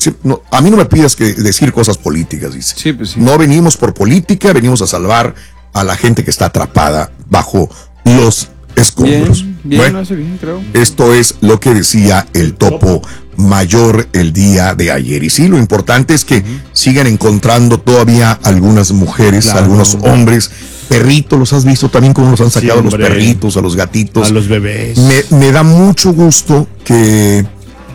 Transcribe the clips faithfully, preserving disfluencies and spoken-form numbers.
no, a mí no me pidas que decir cosas políticas, dice. Sí, pues sí. No venimos por política, venimos a salvar a la gente que está atrapada bajo los escombros. Bien, bien, bueno, hace bien, creo. esto es lo que decía el topo mayor el día de ayer. Y sí, lo importante es que uh-huh. sigan encontrando todavía algunas mujeres, claro. algunos hombres, perritos, los has visto también cómo los han sacado sí, los perritos, a los gatitos. A los bebés. Me, me da mucho gusto que,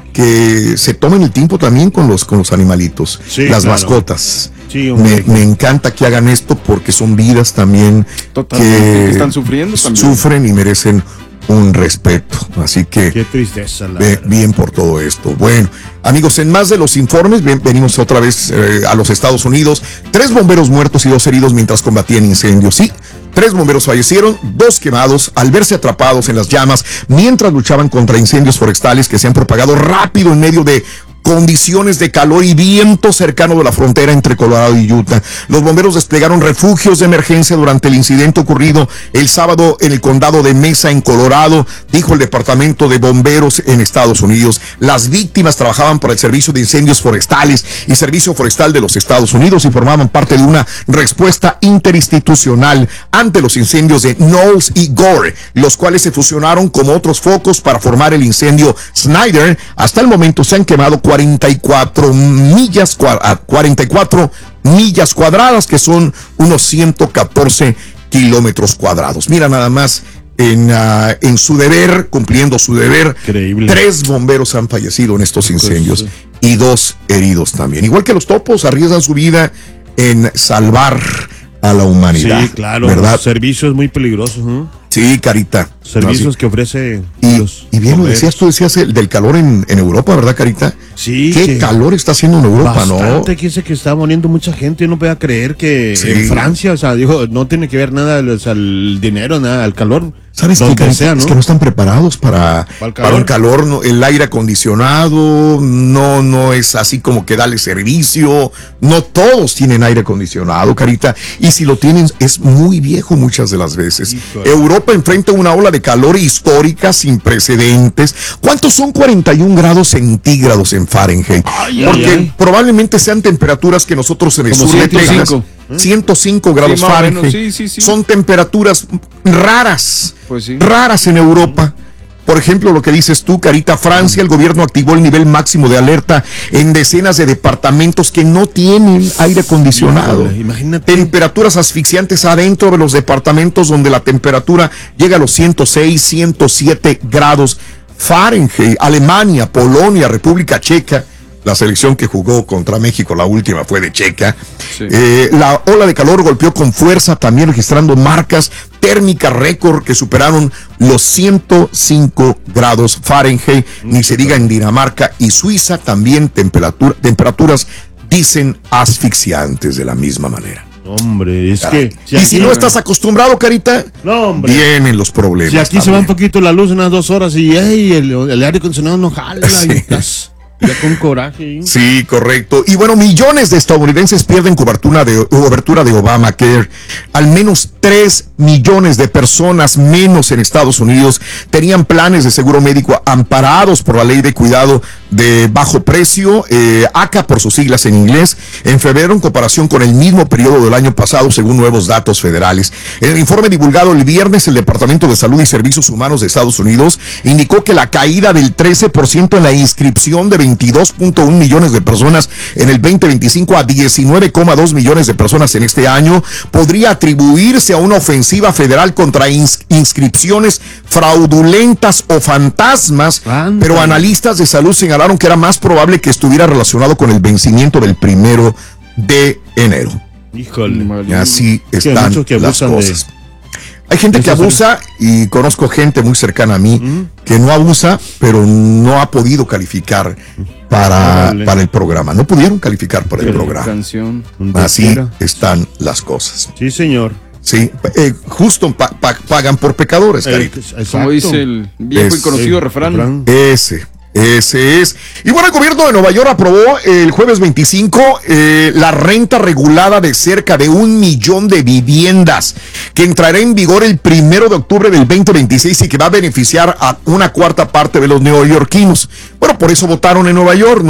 que se tomen el tiempo también con los, con los animalitos, sí, las claro. mascotas. Sí, me, me encanta que hagan esto porque son vidas también Totalmente, que, que están sufriendo también. Sufren y merecen un respeto. Así que qué tristeza la ve, bien por todo esto. Bueno, amigos, en más de los informes, ven, venimos otra vez eh, a los Estados Unidos. Tres bomberos muertos y dos heridos mientras combatían incendios. Sí, tres bomberos fallecieron, dos quemados al verse atrapados en las llamas mientras luchaban contra incendios forestales que se han propagado rápido en medio de condiciones de calor y viento cercano de la frontera entre Colorado y Utah. Los bomberos desplegaron refugios de emergencia durante el incidente ocurrido el sábado en el condado de Mesa, en Colorado, dijo el Departamento de Bomberos en Estados Unidos. Las víctimas trabajaban por el Servicio de Incendios Forestales y Servicio Forestal de los Estados Unidos y formaban parte de una respuesta interinstitucional ante los incendios de Knowles y Gore, los cuales se fusionaron como otros focos para formar el incendio Snyder. Hasta el momento se han quemado cuarenta y cuatro millas, cuarenta y cuatro millas cuadradas, que son unos ciento catorce kilómetros cuadrados. Mira nada más, en, uh, en su deber, cumpliendo su deber, increíble. Tres bomberos han fallecido en estos incendios pues, sí. y dos heridos también. Igual que los topos, arriesgan su vida en salvar a la humanidad. Sí, claro, ¿verdad? Los servicios muy peligrosos, ¿no? Sí, Carita. Servicios no, sí. que ofrece y, los y bien bomberos. Lo decías, tú decías el, del calor en, en Europa, ¿verdad, Carita? Sí. Qué calor está haciendo en Europa, bastante, ¿no? Bastante, que sé que está muriendo mucha gente. Yo no podía creer que sí. en Francia, o sea, digo, no tiene que ver nada o sea, el dinero, nada, el calor. ¿Sabes qué, Carita? Sea, ¿no? Es que no están preparados para, para, para un calor, no, el aire acondicionado, no, no es así como que dale servicio, no todos tienen aire acondicionado, Carita, y si lo tienen es muy viejo muchas de las veces. Híjole. Europa enfrenta una ola de calor histórica sin precedentes. ¿Cuántos son cuarenta y un grados centígrados en Fahrenheit? Ay, Porque ay, ay. probablemente sean temperaturas que nosotros en el sur de Texas, ciento cinco grados sí, Fahrenheit, sí, sí, sí. son temperaturas raras, pues sí. raras en Europa. Por ejemplo, lo que dices tú, Carita, Francia, el gobierno activó el nivel máximo de alerta en decenas de departamentos que no tienen aire acondicionado. Híjole, imagínate. Temperaturas asfixiantes adentro de los departamentos donde la temperatura llega a los ciento seis, ciento siete grados Fahrenheit. Alemania, Polonia, República Checa. La selección que jugó contra México, la última fue de Checa. Sí. Eh, la ola de calor golpeó con fuerza, también registrando marcas térmicas récord que superaron los ciento cinco grados Fahrenheit. Mm, Ni se diga en Dinamarca y Suiza, también temperatura, temperaturas, dicen, asfixiantes de la misma manera. Hombre, es Caray. que... Si y si no estás acostumbrado, Carita, no, hombre. vienen los problemas. Si aquí también se va un poquito la luz, unas dos horas y hey, el, el aire acondicionado no jala. Sí. Y estás... Ya con coraje. ¿eh? Sí, correcto. Y bueno, millones de estadounidenses pierden cobertura de, cobertura de Obamacare. Al menos tres millones de personas menos en Estados Unidos tenían planes de seguro médico amparados por la ley de cuidado de bajo precio, eh, A C A por sus siglas en inglés, en febrero en comparación con el mismo periodo del año pasado, según nuevos datos federales. En el informe divulgado el viernes, el Departamento de Salud y Servicios Humanos de Estados Unidos indicó que la caída del trece por ciento en la inscripción de veintidós punto uno millones de personas en el veinte veinticinco a diecinueve coma dos millones de personas en este año podría atribuirse a una ofensiva federal contra ins- inscripciones fraudulentas o fantasmas, Anda. pero analistas de salud señalaron que era más probable que estuviera relacionado con el vencimiento del primero de enero. Híjole. Y así están las cosas. De... Hay gente que abusa y conozco gente muy cercana a mí ¿Mm? que no abusa, pero no ha podido calificar para, para el programa. No pudieron calificar para el programa. Canción. Así están las cosas. Sí, señor. Sí, eh, justo pa, pa, pagan por pecadores, eh, como dice el viejo es, y conocido eh, refrán. Ese. Ese es. Y bueno, el gobierno de Nueva York aprobó el jueves veinticinco eh, la renta regulada de cerca de un millón de viviendas que entrará en vigor el primero de octubre del veinte veintiséis y que va a beneficiar a una cuarta parte de los neoyorquinos. Bueno, por eso votaron en Nueva York, ¿no?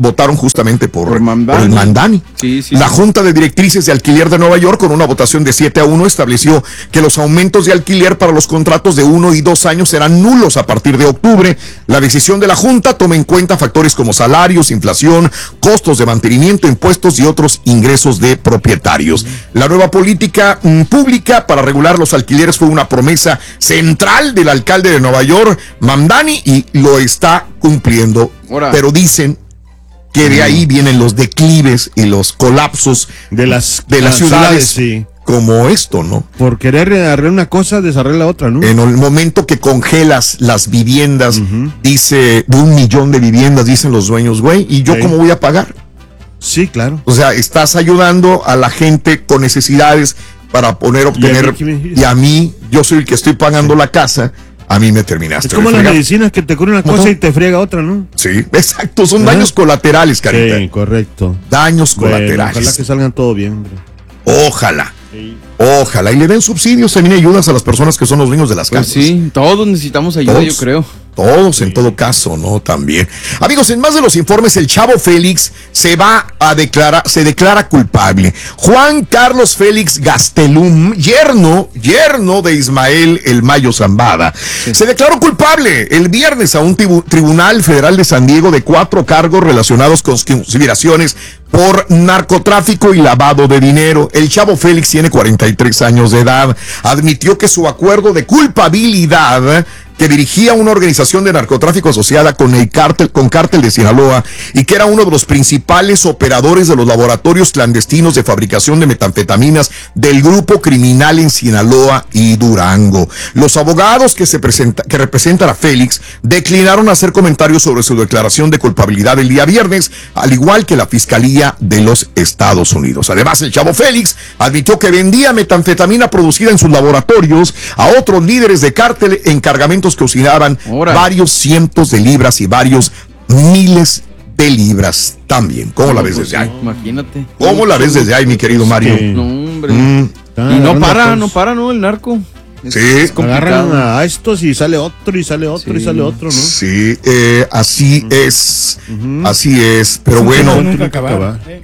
votaron justamente por, por, Mamdani. por el Mamdani. Sí, sí, la sí. Junta de Directrices de Alquiler de Nueva York, con una votación de siete a uno, estableció que los aumentos de alquiler para los contratos de uno y dos años serán nulos a partir de octubre. La decisión de la Junta toma en cuenta factores como salarios, inflación, costos de mantenimiento, impuestos y otros ingresos de propietarios. La nueva política mm, pública para regular los alquileres fue una promesa central del alcalde de Nueva York, Mamdani, y lo está cumpliendo. Ahora. Pero dicen que de ahí vienen los declives y los colapsos de las, de las ciudades, ciudades sí. Como esto, ¿no? Por querer arreglar una cosa, desarreglar la otra, ¿no? En el momento que congelas las viviendas, uh-huh. dice, de un millón de viviendas, dicen los dueños, güey, ¿y yo sí. cómo voy a pagar? Sí, claro. O sea, estás ayudando a la gente con necesidades para poder obtener, y a mí, y a mí yo soy el que estoy pagando sí. la casa. A mí me terminaste. Es como las medicinas que te curan una cosa y te friega otra, ¿no? Sí, exacto. Son ¿Eh? daños colaterales, carita. Sí, correcto. Daños bueno, colaterales. Ojalá que salgan todo bien, hombre. Ojalá. Sí. Ojalá. Y le den subsidios, también ayudas a las personas que son los dueños de las pues casas. Sí, todos necesitamos ayuda, todos, yo creo. Todos, sí. En todo caso, ¿no? También. Amigos, en más de los informes, el Chavo Félix se va a declarar, se declara culpable. Juan Carlos Félix Gastelum, yerno, yerno de Ismael El Mayo Zambada, sí. se declaró culpable el viernes a un tribu- tribunal federal de San Diego de cuatro cargos relacionados con conspiraciones por narcotráfico y lavado de dinero. El Chavo Félix tiene cuarenta y tres años de edad. Admitió que su acuerdo de culpabilidad, que dirigía una organización de narcotráfico asociada con el cártel, con cártel de Sinaloa, y que era uno de los principales operadores de los laboratorios clandestinos de fabricación de metanfetaminas del grupo criminal en Sinaloa y Durango. Los abogados que se presenta, que representan a Félix declinaron hacer comentarios sobre su declaración de culpabilidad el día viernes, al igual que la Fiscalía de los Estados Unidos. Además, el Chavo Félix admitió que vendía metanfetamina producida en sus laboratorios a otros líderes de cártel en cargamentos que oscilaban Ahora. varios cientos de libras y varios miles de libras también. ¿Cómo no, la ves pues desde no, ahí? Imagínate. ¿Cómo la ves desde ahí, mi querido Mario? Sí. No, hombre. Mm. Y no para, no para, ¿no? El narco. Es, sí. Es complicado. Agarran a estos y sale otro y sale otro sí. y sale otro, ¿no? Sí, eh, así uh-huh. es. Uh-huh. Así es. Pero sí, bueno. Nunca acabar. Eh.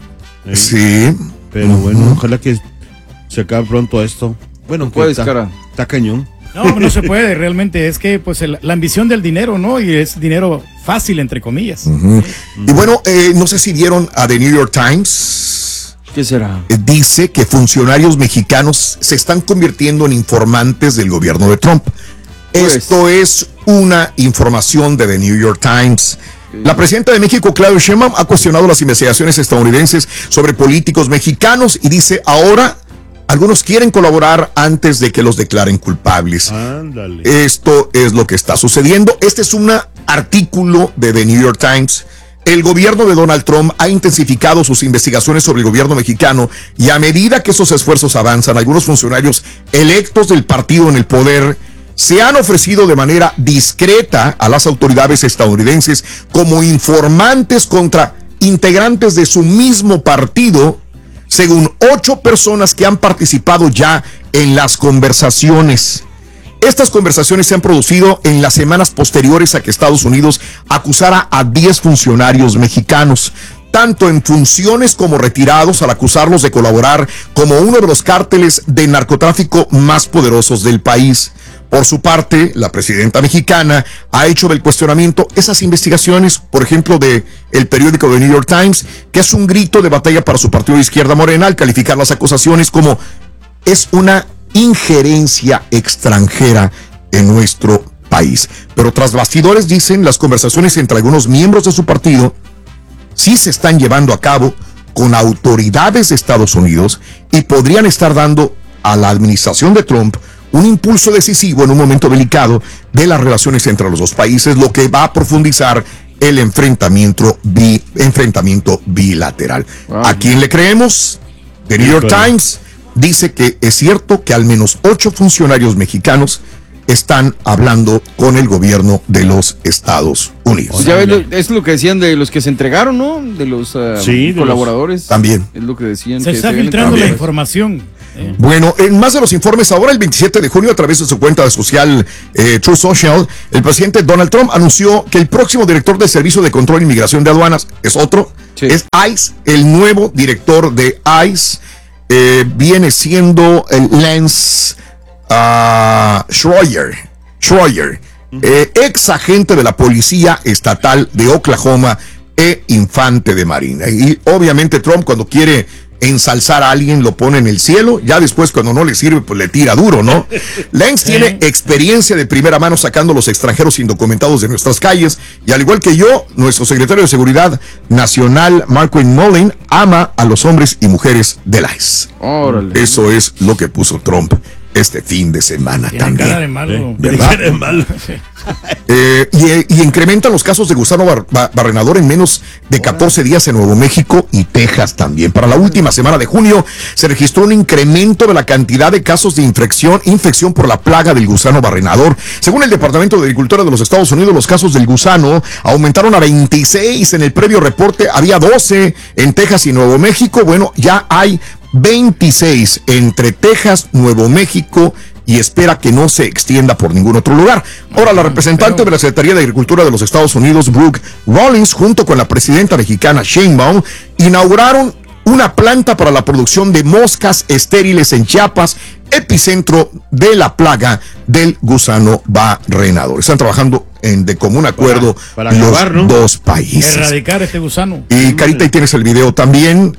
Sí. Pero uh-huh. bueno, ojalá que se acabe pronto esto. Bueno, no puedes, está, cara. Está cañón. No, no se puede, realmente es que pues el, la ambición del dinero, ¿no? Y es dinero fácil, entre comillas. Uh-huh. ¿Sí? Y bueno, eh, no sé si vieron a The New York Times. ¿Qué será? Eh, dice que funcionarios mexicanos se están convirtiendo en informantes del gobierno de Trump. Pues. Esto es una información de The New York Times. La presidenta de México, Claudia Sheinbaum, ha cuestionado las investigaciones estadounidenses sobre políticos mexicanos y dice ahora algunos quieren colaborar antes de que los declaren culpables. Ándale. Esto es lo que está sucediendo. Este es un artículo de The New York Times. El gobierno de Donald Trump ha intensificado sus investigaciones sobre el gobierno mexicano y a medida que esos esfuerzos avanzan, algunos funcionarios electos del partido en el poder se han ofrecido de manera discreta a las autoridades estadounidenses como informantes contra integrantes de su mismo partido, según ocho personas que han participado ya en las conversaciones. Estas conversaciones se han producido en las semanas posteriores a que Estados Unidos acusara a diez funcionarios mexicanos, tanto en funciones como retirados, al acusarlos de colaborar como uno de los cárteles de narcotráfico más poderosos del país. Por su parte, la presidenta mexicana ha hecho del cuestionamiento esas investigaciones, por ejemplo, de el periódico The New York Times, que es un grito de batalla para su partido de izquierda Morena, al calificar las acusaciones como es una injerencia extranjera en nuestro país. Pero tras bastidores, dicen, las conversaciones entre algunos miembros de su partido sí se están llevando a cabo con autoridades de Estados Unidos y podrían estar dando a la administración de Trump un impulso decisivo en un momento delicado de las relaciones entre los dos países, lo que va a profundizar el enfrentamiento, bi, enfrentamiento bilateral. Wow. ¿A quién le creemos? The New York Times dice que es cierto que al menos ocho funcionarios mexicanos están hablando con el gobierno de los Estados Unidos. O sea, es lo que decían de los que se entregaron, ¿no? De los uh, sí, colaboradores. De los... También. Es lo que decían. Se que está se filtrando la información. Eh. Bueno, en más de los informes, ahora el veintisiete de junio, a través de su cuenta social eh, True Social, el presidente Donald Trump anunció que el próximo director del Servicio de Control e Inmigración de Aduanas es otro, sí. es ICE, el nuevo director de ICE, eh, viene siendo el Lance uh, Schroyer, Schroyer uh-huh. eh, ex agente de la Policía Estatal de Oklahoma e infante de Marina. Y obviamente Trump, cuando quiere ensalzar a alguien, lo pone en el cielo, ya después cuando no le sirve, pues le tira duro, ¿no? Lance tiene experiencia de primera mano sacando a los extranjeros indocumentados de nuestras calles, y al igual que yo, nuestro secretario de Seguridad Nacional, Markwayne Mullin, ama a los hombres y mujeres del ICE. Órale. Eso es lo que puso Trump este fin de semana Tiene también. Cara de malo. ¿Verdad? Cara de malo. Eh, y, y incrementan los casos de gusano bar, bar, barrenador en menos de catorce días en Nuevo México y Texas también. Para la última semana de junio se registró un incremento de la cantidad de casos de infección, infección por la plaga del gusano barrenador. Según el Departamento de Agricultura de los Estados Unidos, los casos del gusano aumentaron a veintiséis. En el previo reporte había doce en Texas y Nuevo México. Bueno, ya hay veintiséis entre Texas, Nuevo México, y espera que no se extienda por ningún otro lugar. Ahora, la representante Pero... de la Secretaría de Agricultura de los Estados Unidos, Brooke Rollins, junto con la presidenta mexicana Sheinbaum, inauguraron una planta para la producción de moscas estériles en Chiapas, epicentro de la plaga del gusano barrenador. Están trabajando en de común acuerdo para, para los acabar, ¿no? dos países. Erradicar este gusano. Y Carita, ahí tienes el video también.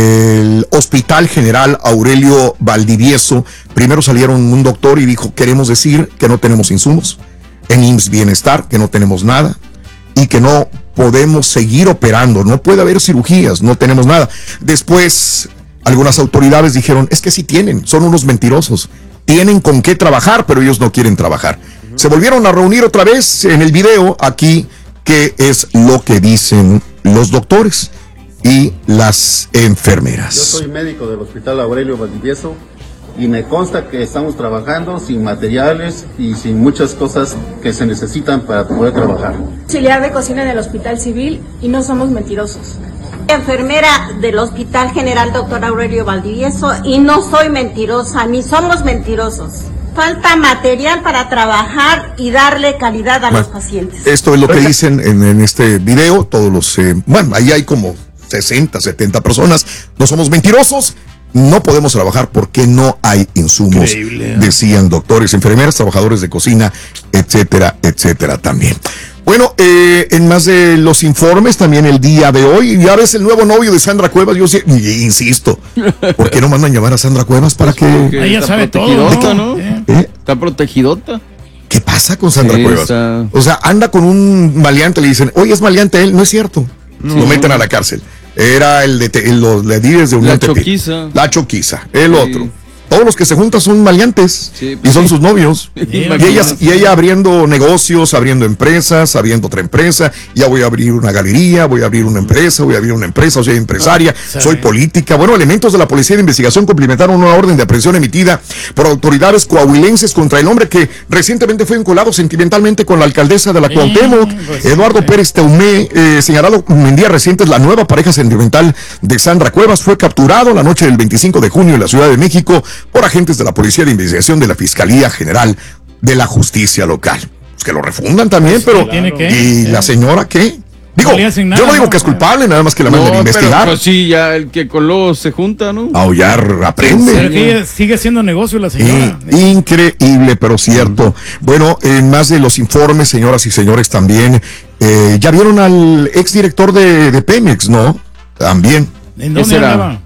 El Hospital General Aurelio Valdivieso, primero salieron un doctor y dijo, queremos decir que no tenemos insumos. En I M S S Bienestar, que no tenemos nada. Y que no podemos seguir operando. No puede haber cirugías, no tenemos nada. Después, algunas autoridades dijeron, es que sí tienen, son unos mentirosos. Tienen con qué trabajar, pero ellos no quieren trabajar. Uh-huh. Se volvieron a reunir otra vez en el video aquí, que es lo que dicen los doctores y las enfermeras. Yo soy médico del Hospital Aurelio Valdivieso y me consta que estamos trabajando sin materiales y sin muchas cosas que se necesitan para poder trabajar. Auxiliar de cocina en el Hospital Civil y no somos mentirosos. Enfermera del Hospital General Doctor Aurelio Valdivieso y no soy mentirosa, ni somos mentirosos. Falta material para trabajar y darle calidad a bueno, los pacientes. Esto es lo que dicen en, en este video, todos los, eh, bueno, ahí hay como sesenta, setenta personas, no somos mentirosos, no podemos trabajar porque no hay insumos, increíble, ¿eh? Decían doctores, enfermeras, trabajadores de cocina, etcétera, etcétera también. Bueno, eh, en más de los informes también el día de hoy, ya ves el nuevo novio de Sandra Cuevas, yo sí, insisto, ¿por qué no mandan llamar a Sandra Cuevas para que... Ella sabe todo, ¿no? ¿Eh? Está protegidota. ¿Qué pasa con Sandra sí, Cuevas? Está... O sea, anda con un maleante, le dicen, oye, es maleante él, no es cierto, no. Lo meten a la cárcel. Era el de te, los líderes de Unión La Choquiza. La Choquiza, el sí. otro. Todos los que se juntan son maleantes sí, pues y son sí. sus novios. Sí, y, ella, y ella abriendo negocios, abriendo empresas, abriendo otra empresa. Ya voy a abrir una galería, voy a abrir una empresa, voy a abrir una empresa, o sea, empresaria, ah, soy política. Bueno, elementos de la Policía de Investigación cumplimentaron una orden de aprehensión emitida por autoridades coahuilenses contra el hombre que recientemente fue vinculado sentimentalmente con la alcaldesa de la Cuauhtémoc, pues, Eduardo sí. Pérez Teumé, eh, señalado en días recientes. La nueva pareja sentimental de Sandra Cuevas fue capturado la noche del veinticinco de junio en la Ciudad de México por agentes de la Policía de Investigación de la Fiscalía General de la Justicia Local. Pues que lo refundan también, pero... Sí, ¿tiene que? ¿Y sí. la señora qué? Digo, no nada, yo no digo que es culpable, nada más que la manden no, a investigar. Pero, pues sí, ya el que con los se junta, ¿no? Aullar, aprende. Pero que sigue haciendo negocio la señora. Eh, increíble, pero cierto. Mm. Bueno, en más de los informes, señoras y señores, también, eh, ya vieron al exdirector de, de Pemex, ¿no? También. ¿En dónde andaba?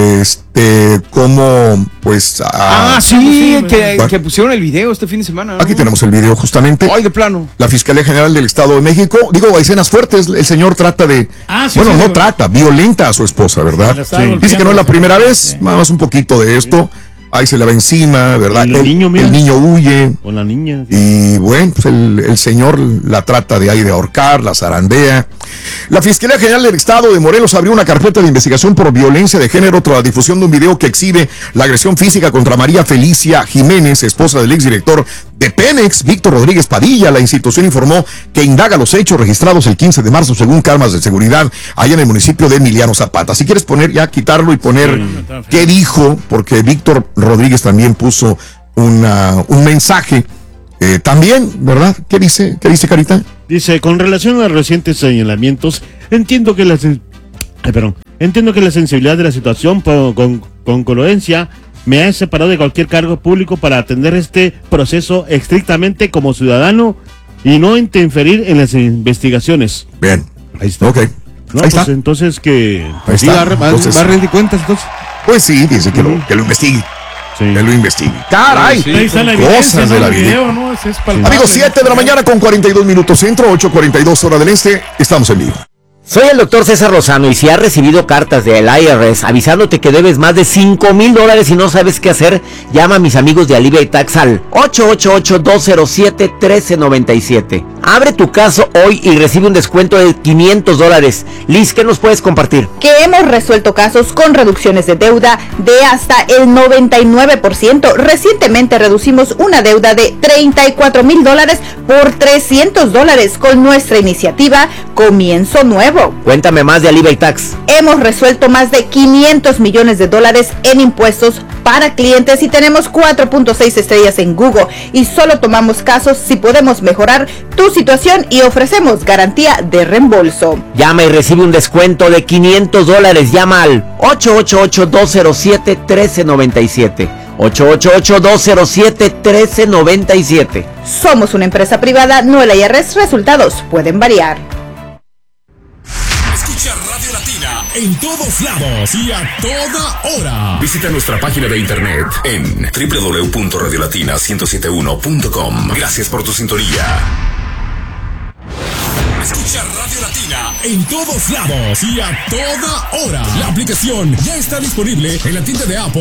Este, como, pues... Ah, ah sí, sí que, que pusieron el video este fin de semana, ¿no? Aquí tenemos el video justamente. Ay, de plano. La Fiscalía General del Estado de México, digo, hay escenas fuertes, el señor trata de... Ah, sí, bueno, sí, no sí, trata, violenta a su esposa, ¿verdad? Sí. Dice que no es la primera vez, sí. Nada más un poquito de esto. ahí se le va encima, ¿verdad? El, el, niño, mira, el niño huye. O la niña. Sí. Y bueno, pues el, el señor la trata de ahí de ahorcar, la zarandea. La Fiscalía General del Estado de Morelos abrió una carpeta de investigación por violencia de género tras la difusión de un video que exhibe la agresión física contra María Felicia Jiménez, esposa del exdirector de Pemex, Víctor Rodríguez Padilla. La institución informó que indaga los hechos registrados el quince de marzo según cámaras de seguridad allá en el municipio de Emiliano Zapata. Si quieres poner ya, quitarlo y poner sí, qué dijo, porque Víctor Rodríguez también puso una, un mensaje eh, también, ¿verdad? ¿Qué dice? ¿Qué dice, Carita? Dice, con relación a los recientes señalamientos, entiendo que la, sen- Ay, perdón, entiendo que la sensibilidad de la situación por, con, con congruencia me ha separado de cualquier cargo público para atender este proceso estrictamente como ciudadano y no interferir en las investigaciones. Bien. Ahí está. Ok. No, Ahí pues está. entonces que... Ahí sí, está. va, va, Entonces, va a rendir cuentas entonces. Pues sí, dice que, uh-huh. lo, que lo investigue. Sí. Que lo investigue. ¡Caray! Sí, ahí está la cosas evidencia, de ¿no? la El vida. video, ¿no? Ese es palpable. Amigos, siete de la mañana con cuarenta y dos minutos centro, ocho cuarenta y dos hora del este. Estamos en vivo. Soy el doctor César Lozano y si has recibido cartas del I R S avisándote que debes más de cinco mil dólares y no sabes qué hacer, llama a mis amigos de Alivia y Tax al ocho ocho ocho, dos cero siete, uno tres nueve siete. Abre tu caso hoy y recibe un descuento de quinientos dólares. Liz, ¿qué nos puedes compartir? Que hemos resuelto casos con reducciones de deuda de hasta el noventa y nueve por ciento. Recientemente reducimos una deuda de treinta y cuatro mil dólares por trescientos dólares con nuestra iniciativa Comienzo Nuevo. Cuéntame más de Alivia y Tax. Hemos resuelto más de quinientos millones de dólares en impuestos para clientes y tenemos cuatro punto seis estrellas en Google y solo tomamos casos si podemos mejorar tu situación y ofrecemos garantía de reembolso. Llama y recibe un descuento de quinientos dólares. Llama al ocho ocho ocho, dos cero siete, uno tres nueve siete. ocho ocho ocho, dos cero siete, uno tres nueve siete. Somos una empresa privada, no el I R S. Resultados pueden variar. Escucha Radio Latina en todos lados y a toda hora. Visita nuestra página de internet en doble u doble u doble u punto radio latina uno siete uno punto com. Gracias por tu sintonía. Escucha Radio Latina en todos lados y a toda hora. La aplicación ya está disponible en la tienda de Apple